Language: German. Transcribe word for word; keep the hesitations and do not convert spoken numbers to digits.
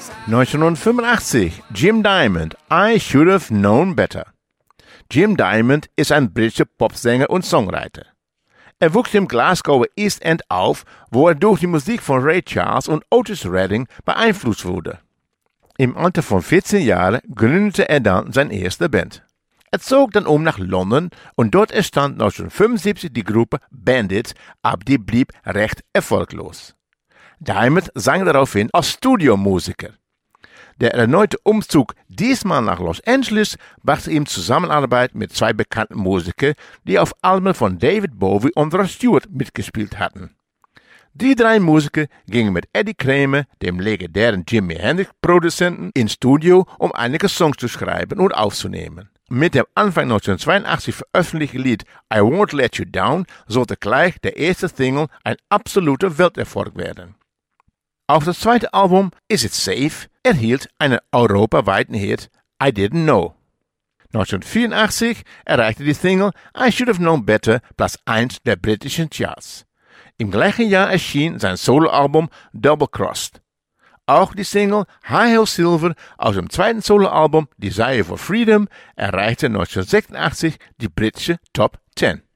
neunzehnhundertfünfundachtzig, Jim Diamond, I Should Have Known Better. Jim Diamond ist ein britischer Popsänger und Songwriter. Er wuchs im Glasgower East End auf, wo er durch die Musik von Ray Charles und Otis Redding beeinflusst wurde. Im Alter von vierzehn Jahren gründete er dann seine erste Band. Er zog dann um nach London und dort entstand neunzehnhundertfünfundsiebzig die Gruppe Bandits, aber die blieb recht erfolglos. Diamond sang daraufhin als Studiomusiker. Der erneute Umzug, diesmal nach Los Angeles, brachte ihm Zusammenarbeit mit zwei bekannten Musikern, die auf Alben von David Bowie und Rod Stewart mitgespielt hatten. Die drei Musiker gingen mit Eddie Kramer, dem legendären Jimi Hendrix-Produzenten, ins Studio, um einige Songs zu schreiben und aufzunehmen. Mit dem Anfang neunzehnhundertzweiundachtzig veröffentlichten Lied I Won't Let You Down sollte gleich der erste Single ein absoluter Welterfolg werden. Auch das zweite Album Is It Safe erhielt einen europaweiten Hit I Didn't Know. neunzehnhundertvierundachtzig erreichte die Single I Should Have Known Better Platz eins der britischen Charts. Im gleichen Jahr erschien sein Soloalbum Double Crossed. Auch die Single High Hill Silver aus dem zweiten Soloalbum Desire for Freedom erreichte neunzehnhundertsechsundachtzig die britische Top zehn.